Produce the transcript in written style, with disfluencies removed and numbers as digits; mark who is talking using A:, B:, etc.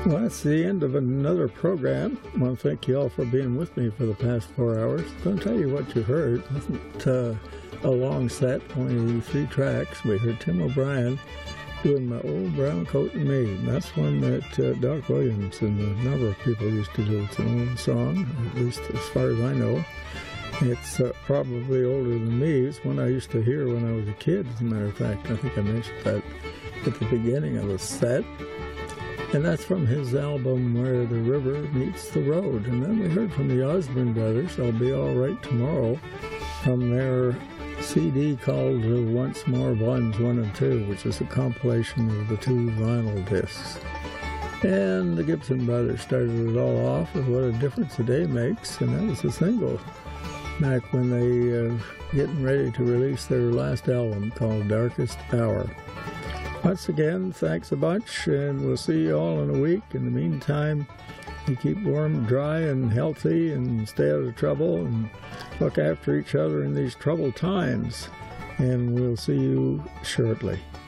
A: Well, that's the end of another program. I want to thank you all for being with me for the past 4 hours. I'm going to tell you what you heard. It wasn't a long set, only 3 tracks. We heard Tim O'Brien doing My Old Brown Coat and Me. That's one that Doc Williams and a number of people used to do. It's an old song, at least as far as I know. It's probably older than me. It's one I used to hear when I was a kid, as a matter of fact. I think I mentioned that at the beginning of the set. And that's from his album Where the River Meets the Road. And then we heard from the Osborne Brothers, I'll Be All Right Tomorrow, from their CD called Once More Volumes 1 and 2, which is a compilation of the 2 vinyl discs. And the Gibson Brothers started it all off with What a Difference a Day Makes, and that was a single back when they getting ready to release their last album called Darkest Hour. Once again, thanks a bunch, and we'll see you all in a week. In the meantime, you keep warm, dry, and healthy, and stay out of trouble, and look after each other in these troubled times. And we'll see you shortly.